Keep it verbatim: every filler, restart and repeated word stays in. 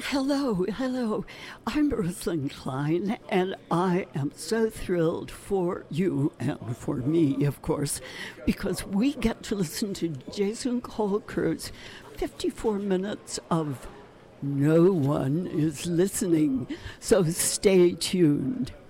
Hello, hello. I'm Rosalind Klein, and I am so thrilled for you and for me, of course, because we get to listen to Jason Kolker's fifty-four minutes of No One is Listening. So stay tuned.